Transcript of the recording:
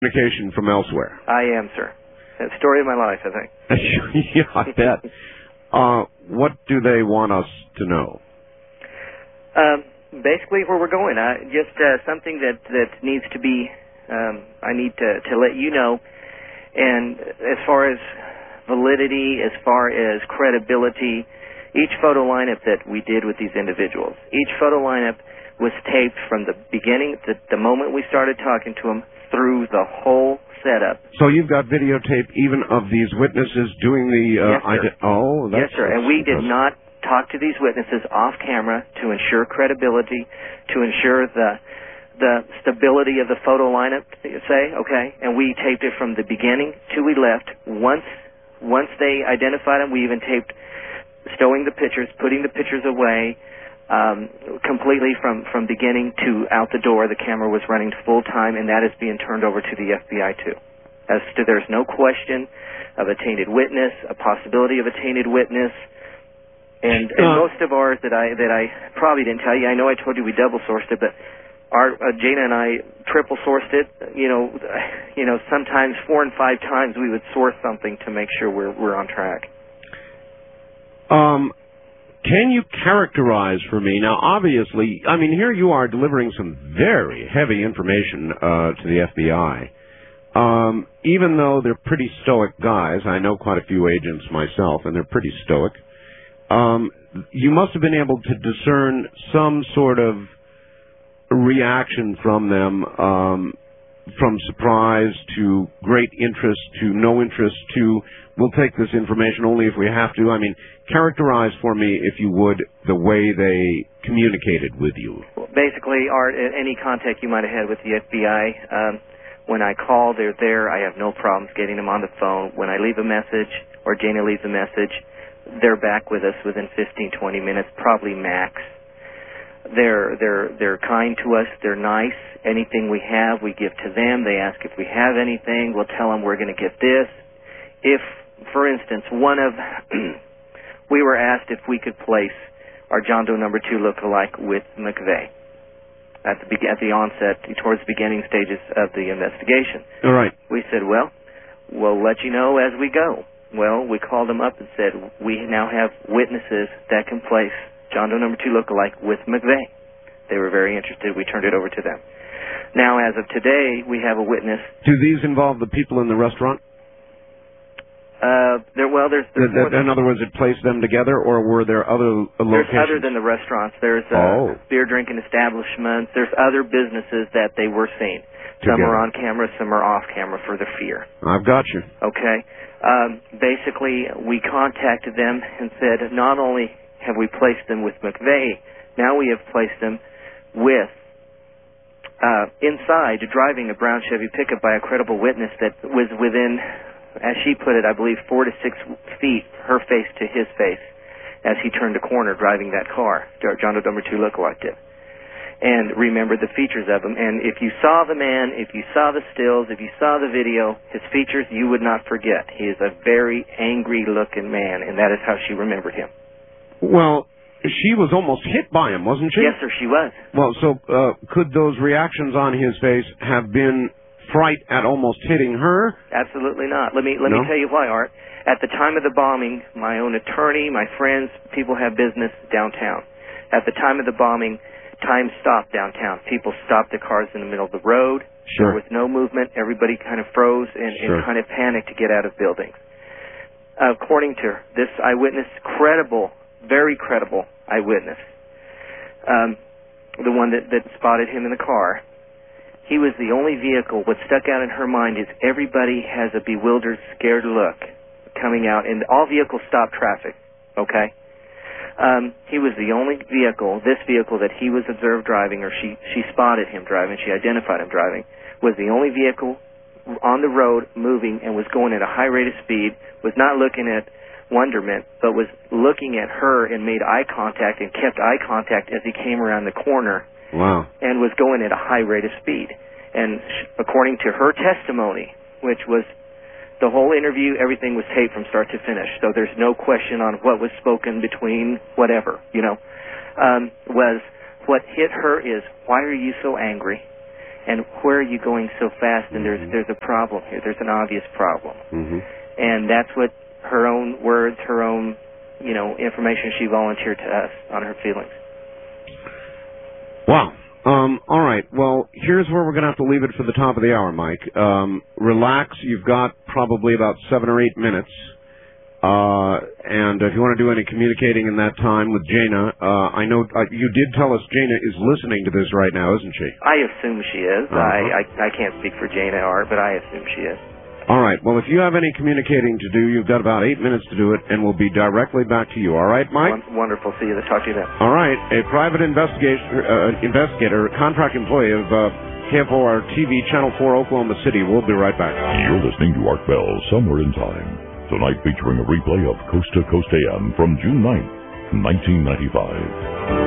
communication from elsewhere. I am, sir. The story of my life, I think. Yeah, I bet. What do they want us to know? Basically, where we're going. Just something that needs to be. I need to let you know. And as far as validity, as far as credibility, each photo lineup that we did with these individuals, each photo lineup was taped from the beginning, the moment we started talking to them, through the whole setup. So you've got videotape even of these witnesses doing the... Yes, sir. Yes, sir. And we did not talk to these witnesses off camera to ensure credibility, to ensure the stability of the photo lineup, say, okay? And we taped it from the beginning till we left. Once they identified them, we even taped stowing the pictures, putting the pictures away, completely from beginning to out the door. The camera was running full time, and that is being turned over to the FBI too. As to there's no question of a tainted witness, a possibility of a tainted witness, and most of ours that I probably didn't tell you. I know I told you we double sourced it, but Jana and I triple sourced it. You know, sometimes 4 and 5 times we would source something to make sure we're on track. Can you characterize for me, now obviously, I mean, here you are delivering some very heavy information to the FBI. Even though they're pretty stoic guys, I know quite a few agents myself, and they're pretty stoic, you must have been able to discern some sort of reaction from them, from surprise to great interest to no interest to we'll take this information only if we have to. I mean, characterize for me, if you would, the way they communicated with you. Well, basically, Art, any contact you might have had with the FBI, when I call, they're there. I have no problems getting them on the phone. When I leave a message or Jana leaves a message, they're back with us within 15, 20 minutes, probably max. They're kind to us. They're nice. Anything we have, we give to them. They ask if we have anything. We'll tell them we're going to get this. If, for instance, we were asked if we could place our John Doe number 2 lookalike with McVeigh at the onset, towards the beginning stages of the investigation. All right. We said, well, we'll let you know as we go. Well, we called them up and said, we now have witnesses that can place John Doe number 2 lookalike with McVeigh. They were very interested. We turned it over to them. Now, as of today, we have a witness. Do these involve the people in the restaurant? There's in other words, it placed them together, or were there other locations? There's other than the restaurants. There's beer drinking establishments. There's other businesses that they were seen. Some are on camera, some are off camera for the fear. I've got you. Okay. Basically, we contacted them and said, not only have we placed them with McVeigh, now we have placed them with inside driving a brown Chevy pickup by a credible witness that was within, as she put it, I believe 4 to 6 feet, her face to his face, as he turned a corner driving that car. John Doe number 2 lookalike did. And remembered the features of him. And if you saw the man, if you saw the stills, if you saw the video, his features you would not forget. He is a very angry-looking man, and that is how she remembered him. Well, she was almost hit by him, wasn't she? Yes, sir, she was. Well, so could those reactions on his face have been fright at almost hitting her? Absolutely not. Let me tell you why, Art. At the time of the bombing, my own attorney, my friends, people have business downtown. At the time of the bombing, time stopped downtown. People stopped their cars in the middle of the road. Sure. There was no movement. Everybody kind of froze and kind of panicked to get out of buildings. According to this eyewitness, very credible eyewitness, the one that spotted him in the car, he was the only vehicle. What stuck out in her mind is everybody has a bewildered, scared look coming out, and all vehicles stop traffic, okay? He was the only vehicle, this vehicle that he was observed driving, or she spotted him driving, she identified him driving, was the only vehicle on the road moving and was going at a high rate of speed, was not looking at wonderment, but was looking at her and made eye contact and kept eye contact as he came around the corner. Wow. And was going at a high rate of speed. And according to her testimony, which was the whole interview, everything was taped from start to finish, so there's no question on what was spoken between whatever, was what hit her is, why are you so angry? And where are you going so fast? And there's a problem here. There's an obvious problem. Mm-hmm. And that's what her own words, her own, information she volunteered to us on her feelings. Wow. All right. Well, here's where we're going to have to leave it for the top of the hour, Mike. Relax. You've got probably about 7 or 8 minutes. And if you want to do any communicating in that time with Jana, I know you did tell us Jana is listening to this right now, isn't she? I assume she is. I can't speak for Jana Art, but I assume she is. All right. Well, if you have any communicating to do, you've got about 8 minutes to do it, and we'll be directly back to you. All right, Mike? Wonderful. See you. Talk to you then. All right. A private investigator, contract employee of KFOR TV, Channel 4, Oklahoma City. We'll be right back. You're listening to Art Bell, Somewhere in Time. Tonight featuring a replay of Coast to Coast AM from June 9th, 1995.